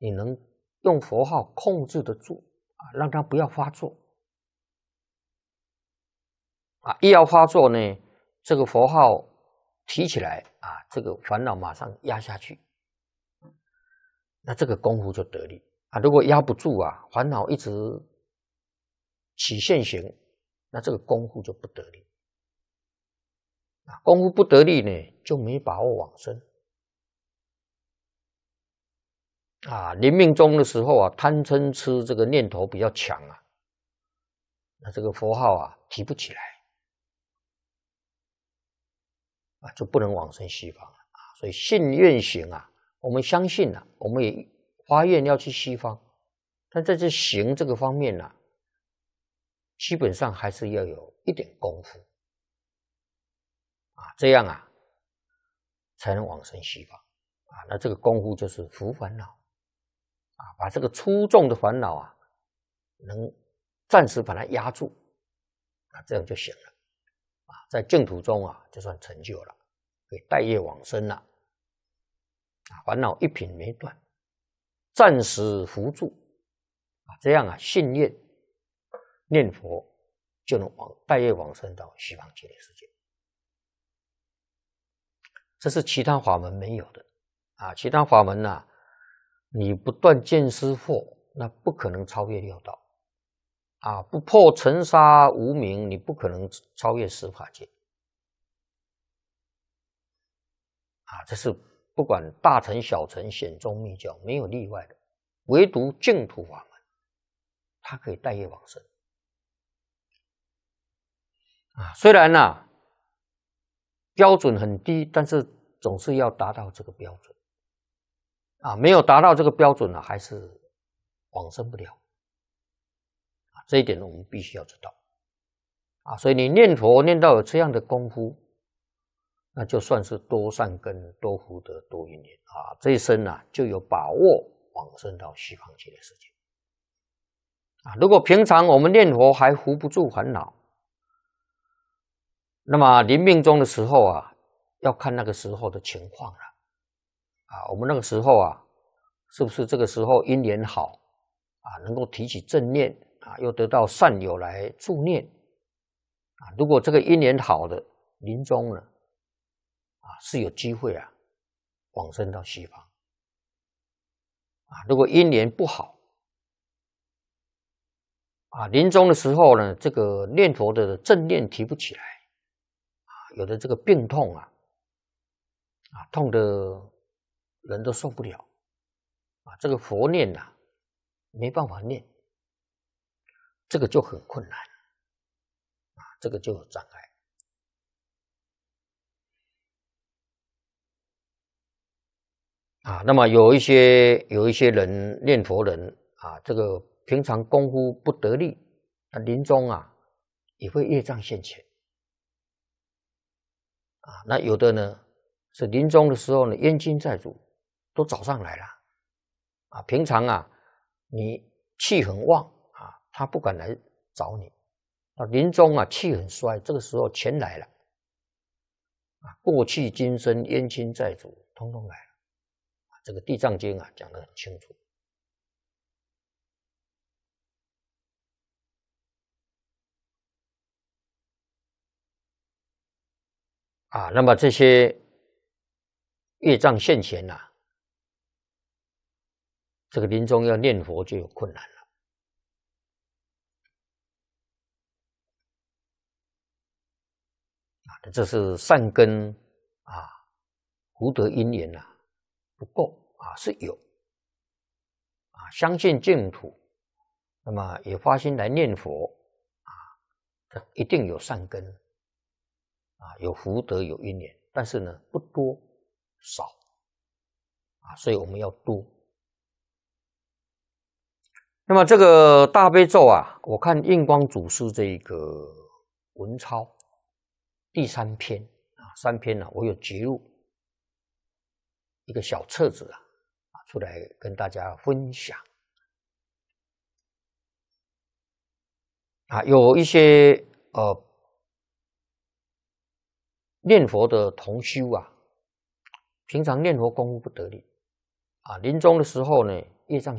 你能用佛号控制得住啊，让它不要发作啊。一要发作呢，这个佛号提起来啊，这个烦恼马上压下去，那这个功夫就得力啊。如果压不住啊，烦恼一直起现行，那这个功夫就不得力啊。功夫不得力呢，就没把握往生啊。临命终的时候啊，贪嗔痴这个念头比较强啊，那这个佛号啊提不起来啊，就不能往生西方了啊。所以信愿行啊，我们相信啊，我们也发愿要去西方，但在这行这个方面呢，基本上还是要有一点功夫啊，这样啊才能往生西方啊。那这个功夫就是伏烦恼啊，把这个粗重的烦恼啊，能暂时把它压住啊，这样就行了啊。在净土中啊，就算成就了，可以带业往生了啊，烦恼一品没断，暂时扶住啊，这样啊，信愿念佛就能带业往生到西方极乐世界。这是其他法门没有的啊！其他法门啊，你不断见思惑，那不可能超越六道啊！不破尘沙无明，你不可能超越十法界啊！这是不管大乘、小乘、显宗、密教，没有例外的，唯独净土法门，它可以带业往生啊！虽然啊，标准很低，但是总是要达到这个标准啊！没有达到这个标准呢，还是往生不了啊！这一点我们必须要知道啊！所以你念佛念到有这样的功夫，那就算是多善根、多福德、多因缘啊！这一生啊，就有把握往生到西方极乐世界啊！如果平常我们念佛还扶不住烦恼，那么临命终的时候啊，要看那个时候的情况了啊。我们那个时候啊，是不是这个时候因缘好啊，能够提起正念啊，又得到善友来助念啊？如果这个因缘好的，临终了啊，是有机会啊往生到西方啊。如果因缘不好啊，临终的时候呢，这个念佛的正念提不起来啊，有的这个病痛啊，痛的人都受不了啊，这个佛念啊没办法念，这个就很困难啊，这个就有障碍啊。那么有一些人念佛人啊，这个平常功夫不得力，临终啊也会业障现前啊。那有的呢是临终的时候呢，冤亲债主都找上来了啊。平常啊你气很旺啊，他不敢来找你啊。临终啊气很衰，这个时候钱来了啊，过去今生冤亲债主通通来了啊。这个《地藏经》啊讲得很清楚啊。那么这些业障现前啊，这个临终要念佛就有困难了啊。这是善根啊，福德因缘啊不够啊，是有啊，相信净土，那么也发心来念佛啊，一定有善根啊，有福德有因缘，但是呢不多少啊，所以我们要多。那么这个大悲咒啊，我看印光祖师这个文钞第3篇啊，3篇呢，我有截录一个小册子啊，出来跟大家分享啊。有一些念佛的同修啊，平常念佛功夫不得力临终的时候呢，业障